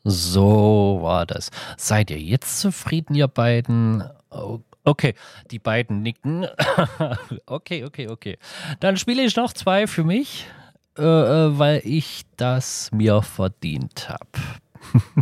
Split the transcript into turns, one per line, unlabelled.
So war das. Seid ihr jetzt zufrieden, ihr beiden? Okay, die beiden nicken. Okay, okay, okay. Dann spiele ich noch zwei für mich, weil ich das mir verdient habe.